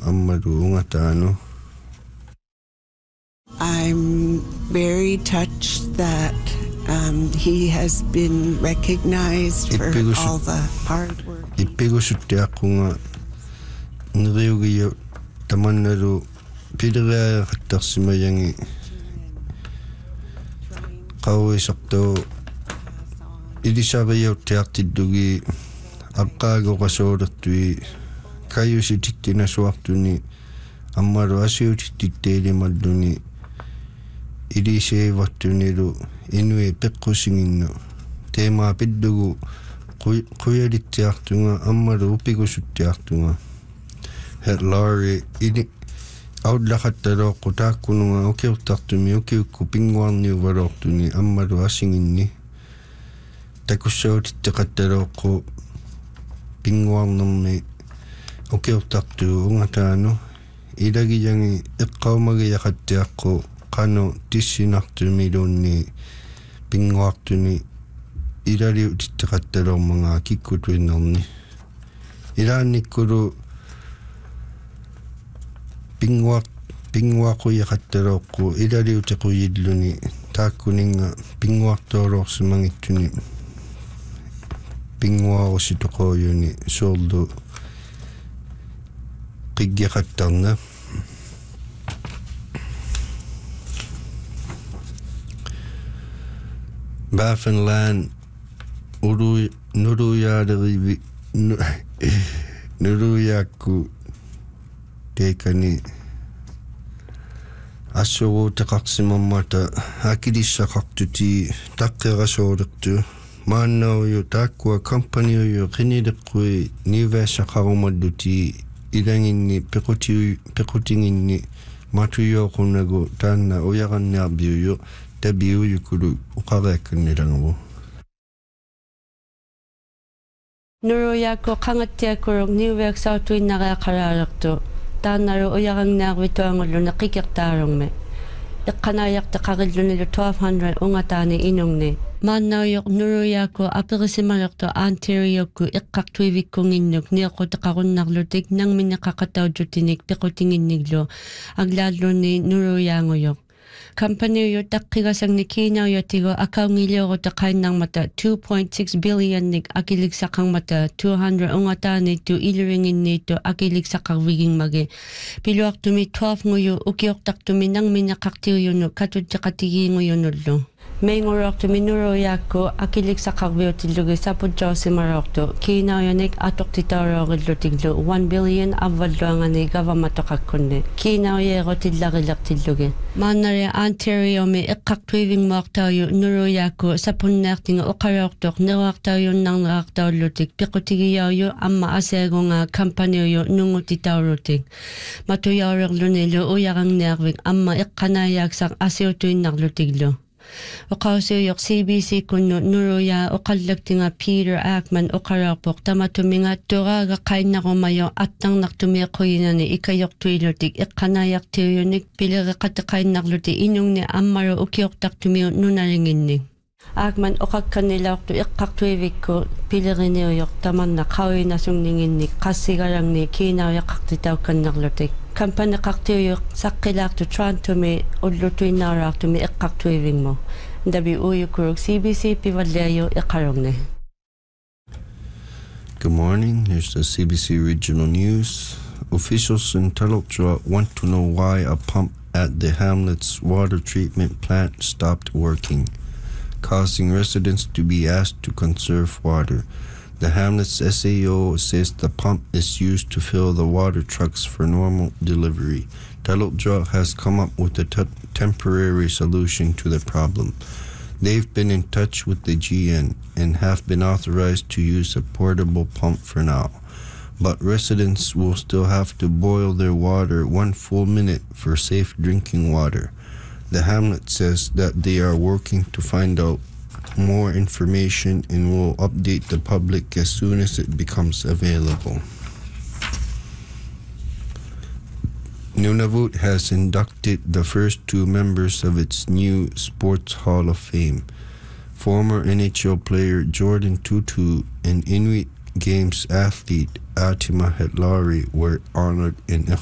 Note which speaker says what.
Speaker 1: ammaru ungatano.
Speaker 2: I'm very touched that he has been recognized for all the hard work.
Speaker 1: Ipigusuttiaqquga neriugiyu tamannalu pilereaqattarsimayangi qauisartu ilisariauttiartiddugi aqqaagoqasuulertui kayusitikinasuartuni ammalu asiutitteelimalluni iliseivartunilu inui peqqusinginnu teema piddugu quyalittiartunga ammalu upigusuttiartunga Lorry ini aullaqattalooqqu taakkununga ukiuttartumi ukiukku pinguarniuvalortuni ammalu asinginni takussautitteqattalooqqu pinguarnermi ukiuttartu ungataanu ilagiyangi eqqaumagiaqattiaqqu qanu tissinartumiluunni pinguartuni ilaliu titteqattalormanga kikkutuinnerni ilaannikkulu pinguaquyaqattalooqqu ilaliu tequyilluni taakkuninga pinguartoolorsimangitjuni pinguarusitoqoyuni soorlu qiggiaqattarna Baffinland nuruyaakku teikani assuruutaqarsimammata akilissaqartuti taqqerasoolertu maannauyu taakkua companyuyu qinileqqui niuvassaqarumalluti ilanginni pequtinginni matuyooqunagu taanna uyaqanniarbiuyu tabiuyukulu uqareakkannilangu
Speaker 3: Nuruyaakku qangattiakkuruk niuvaksautuinnareaqaraalertu taannaru uyaqangnaarvituangulluna qikiqtaarungmi iqqanaayaqtaqarillunilu 1200 ungataani inungni maannauyuq nuruyaakku apirisimalertu anteriorku iqqartuivikkunginnuk niaqutaqarunnarlutik nangminneqaqataujutinik piqutinginniglu aglaalluni nuruyaanguyuq Company takkigasangni kiinauyatigo akaungiliorutaqainnarmata 2.6 billion-nik akiliksaqarmata 200 ungataani tu iliringinniitu akiliksaqarvigingmagi piluartumi 12 nguyu ukiortartumi nangminneqartiuyunu katutteqatigiinguyunullu Meingorortu nuruyaakku akiliksaqarviutillugi saputjausimarortu kiinauyanik atoqtitauroorillutiglu 1 billion avvalluangani gavamatoqakkunni kiinauyeerotillarillertillugi maannari anteriomi iqqartuivingmuartauyu nuruyaakku sapunneertinga uqariortuq neruartauyunnarnerartaullutik piqutigiyauyu amma aseegunga kampaniuyu nungutitaurutik matuyaurirlunilu uyarangniarvik amma iqqanaayaaqsaq asiutuinnarlutiglu Uqausiuyuq CBC kunnu nuruya uqallaktinga Peter Ackman uqaraarpoq tamatuminga turaaga qainnarumayo attarnartumi quyinani ikayortuilutik iqqanaayartiuyunik pilereqateqainnarluti inungni ammaru ukiortartumiu nunalinginni Ackman uqakkanilaortu iqqartuivikku pileriniuyuq tamanna qauinasungninginnik qassigarangni kiinauyaqartitaukannerlutik Company qartiuyuq saqqilaartu Trantumi ullutuinnaaraartumi iqqartuivingmu ndabi uyukuruk CBC pivalleayu iqarungni
Speaker 1: Good morning, here's the CBC Regional News. Officials in Talukdraw want to know why a pump at the Hamlet's water treatment plant stopped working, causing residents to be asked to conserve water. The Hamlet's SAO says the pump is used to fill the water trucks for normal delivery. Talukdraw has come up with a temporary solution to the problem. They've been in touch with the GN and have been authorized to use a portable pump for now. But residents will still have to boil their water 1 full minute for safe drinking water. The Hamlet says that they are working to find out more information and will update the public as soon as it becomes available. Nunavut has inducted the first 2 members of its new Sports Hall of Fame. Former NHL player Jordan Tutu and Inuit Games athlete Atima Hetlari were honored in